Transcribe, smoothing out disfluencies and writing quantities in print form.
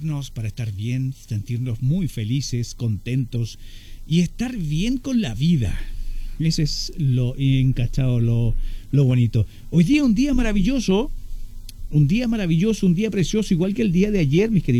cuidarnos, para estar bien, sentirnos muy felices, contentos y estar bien con la vida. Ese es lo encachado, lo bonito. Hoy día un día maravilloso, un día precioso, igual que el día de ayer, mis queridos.